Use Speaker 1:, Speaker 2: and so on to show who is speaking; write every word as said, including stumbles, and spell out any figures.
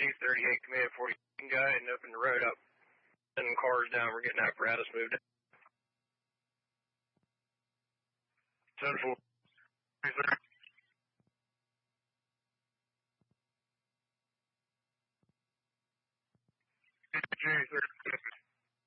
Speaker 1: thirty-eight command forty guy and open the road up. Sending cars down. We're getting apparatus moved. Central. J thirty.